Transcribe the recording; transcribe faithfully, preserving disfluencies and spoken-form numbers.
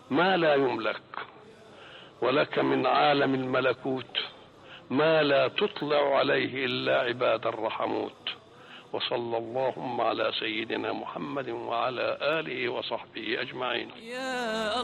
ما لا يملك، ولك من عالم الملكوت ما لا تطلع عليه إلا عباد الرحموت. وصلى اللهم على سيدنا محمد وعلى آله وصحبه أجمعين.